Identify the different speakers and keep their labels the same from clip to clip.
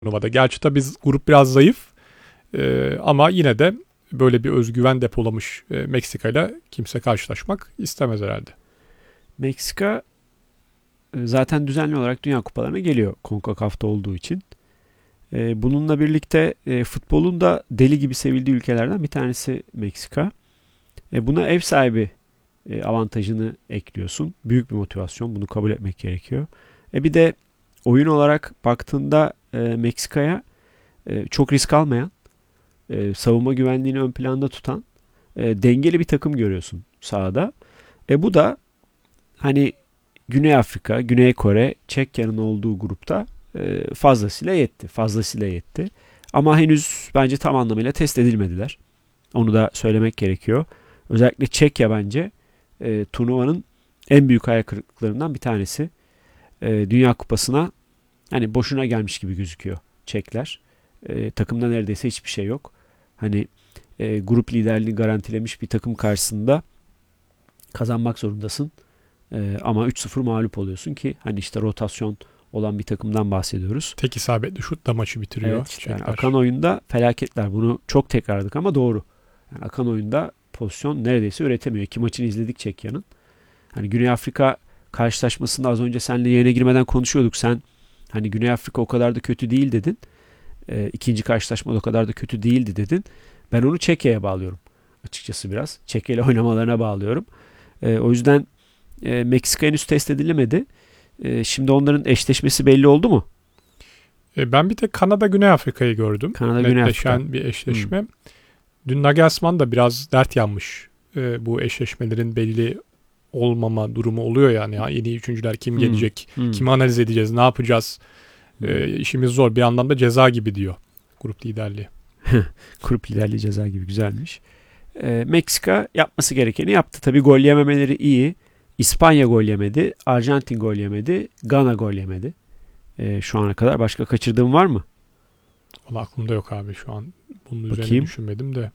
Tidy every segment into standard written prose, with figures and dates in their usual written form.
Speaker 1: turnuvada. Gerçi tabii grup biraz zayıf ama yine de böyle bir özgüven depolamış Meksika ile kimse karşılaşmak istemez herhalde.
Speaker 2: Meksika zaten düzenli olarak Dünya Kupalarına geliyor CONCACAF'ta olduğu için. Bununla birlikte futbolun da deli gibi sevildiği ülkelerden bir tanesi Meksika. Buna ev sahibi avantajını ekliyorsun. Büyük bir motivasyon. Bunu kabul etmek gerekiyor. Bir de oyun olarak baktığında Meksika'ya çok risk almayan, savunma güvenliğini ön planda tutan dengeli bir takım görüyorsun sahada. Bu da hani Güney Afrika, Güney Kore, Çekya'nın olduğu grupta fazlasıyla yetti. Ama henüz bence tam anlamıyla test edilmediler. Onu da söylemek gerekiyor. Özellikle Çekya bence turnuvanın en büyük hayal kırıklıklarından bir tanesi. Dünya Kupası'na hani boşuna gelmiş gibi gözüküyor Çekler. Takımda neredeyse hiçbir şey yok. Hani grup liderliğini garantilemiş bir takım karşısında kazanmak zorundasın. Ama 3-0 mağlup oluyorsun ki hani işte rotasyon olan bir takımdan bahsediyoruz.
Speaker 1: Tek isabetli şutla maçı bitiriyor.
Speaker 2: Evet, yani akan oyunda felaketler. Bunu çok tekrarladık ama doğru. Yani akan oyunda pozisyon neredeyse üretemiyor. İki maçını izledik Çekya'nın. Hani Güney Afrika karşılaşmasında az önce seninle yayına girmeden konuşuyorduk. Sen hani Güney Afrika o kadar da kötü değil dedin. İkinci karşılaşma o kadar da kötü değildi dedin. Ben onu Çekya'ya bağlıyorum. Açıkçası biraz. Çekya ile oynamalarına bağlıyorum. O yüzden Meksika henüz test edilemedi. Şimdi onların eşleşmesi belli oldu mu?
Speaker 1: Ben bir tek Kanada Güney Afrika'yı gördüm.
Speaker 2: Kanada-Güney Afrika.
Speaker 1: Netleşen bir eşleşme. Dün Nagelsmann da biraz dert yanmış. Bu eşleşmelerin belli olmama durumu oluyor yani. Yeni üçüncüler kim gelecek? Kimi analiz edeceğiz? Ne yapacağız? İşimiz zor. Bir anlamda ceza gibi diyor grup liderliği.
Speaker 2: Grup liderliği ceza gibi, güzelmiş. Meksika yapması gerekeni yaptı. Tabii gol yememeleri iyi. İspanya gol yemedi. Arjantin gol yemedi. Gana gol yemedi. Şu ana kadar başka kaçırdığım var mı?
Speaker 1: Valla aklımda yok abi şu an. Bunun
Speaker 2: Bakayım.
Speaker 1: üzerine düşünmedim de.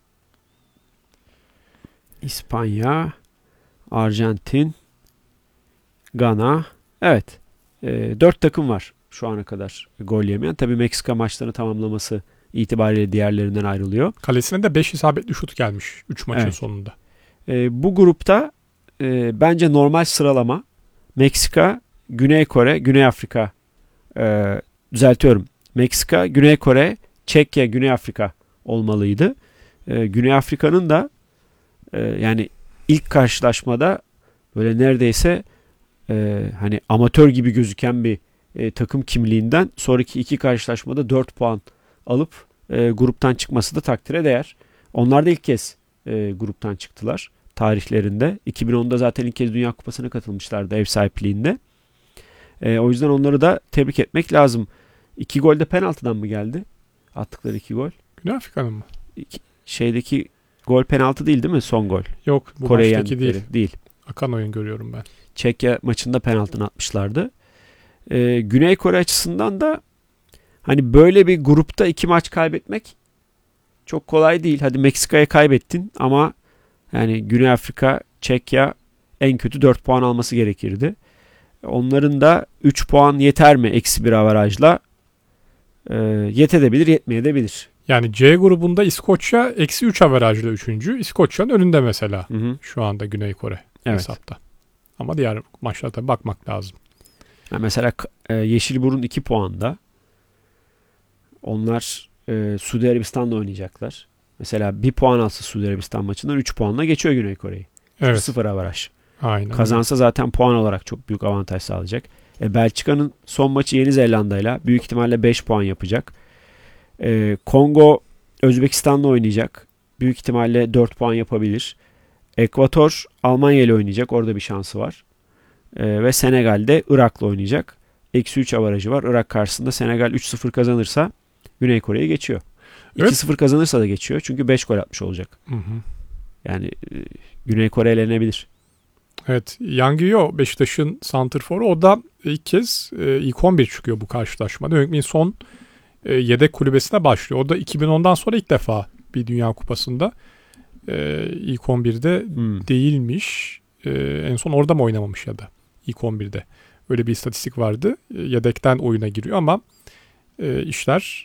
Speaker 2: İspanya, Arjantin, Gana. Evet. 4 takım var şu ana kadar gol yemeyen. Tabii Meksika maçlarını tamamlaması itibariyle diğerlerinden ayrılıyor.
Speaker 1: Kalesine de 5 isabetli şut gelmiş 3 maçın sonunda.
Speaker 2: Bu grupta bence normal sıralama Meksika, Güney Kore, Güney Afrika, düzeltiyorum. Meksika, Güney Kore, Çekya, Güney Afrika olmalıydı. Güney Afrika'nın da yani ilk karşılaşmada böyle neredeyse hani amatör gibi gözüken bir takım kimliğinden sonraki iki karşılaşmada 4 puan alıp gruptan çıkması da takdire değer. Onlar da ilk kez gruptan çıktılar tarihlerinde. 2010'da zaten ilk kez Dünya Kupası'na katılmışlardı ev sahipliğinde. O yüzden onları da tebrik etmek lazım. 2 gol de penaltıdan mı geldi? Attıkları 2 gol.
Speaker 1: Güney Afrika'nın mı?
Speaker 2: Şeydeki gol penaltı değil mi? Son gol.
Speaker 1: Yok, bu
Speaker 2: Kore'ye
Speaker 1: maçtaki
Speaker 2: değil.
Speaker 1: Akan oyun görüyorum ben.
Speaker 2: Çekya maçında penaltını atmışlardı. Güney Kore açısından da hani böyle bir grupta 2 maç kaybetmek çok kolay değil. Hadi Meksika'ya kaybettin ama yani Güney Afrika, Çekya en kötü 4 puan alması gerekirdi. Onların da 3 puan yeter mi eksi bir avarajla? Yetebilir, yetmeyebilir.
Speaker 1: Yani C grubunda İskoçya eksi 3 averajla 3. İskoçya'nın önünde mesela. Şu anda Güney Kore hesapta. Ama diğer maçlara tabii bakmak lazım.
Speaker 2: Yani mesela Yeşilburun 2 puanda. Onlar Suudi Arabistan'la oynayacaklar. Mesela 1 puan alsa Suudi Arabistan maçından 3 puanla geçiyor Güney Kore'yi.
Speaker 1: Evet.
Speaker 2: 0 avaraj.
Speaker 1: Aynen.
Speaker 2: Kazansa zaten puan olarak çok büyük avantaj sağlayacak. Belçika'nın son maçı Yeni Zelanda'yla büyük ihtimalle 5 puan yapacak. Kongo Özbekistan'la oynayacak. Büyük ihtimalle 4 puan yapabilir. Ekvator Almanya ile oynayacak. Orada bir şansı var. Ve Senegal'de Irak'la oynayacak. Eksi 3 avarajı var. Irak karşısında Senegal 3-0 kazanırsa Güney Kore'ye geçiyor. Evet. 2-0 kazanırsa da geçiyor. Çünkü 5 gol atmış olacak.
Speaker 1: Hı.
Speaker 2: Yani Güney Kore elenebilir.
Speaker 1: Evet. Yang Yo Beşiktaş'ın santrforu. O da ilk kez ilk 11 çıkıyor bu karşılaşmada. Heung-min Son yedek kulübesine başlıyor. O da 2010'dan sonra ilk defa bir Dünya Kupası'nda ilk 11'de değilmiş. En son orada mı oynamamış ya da ilk 11'de. Öyle bir istatistik vardı. Yedekten oyuna giriyor ama işler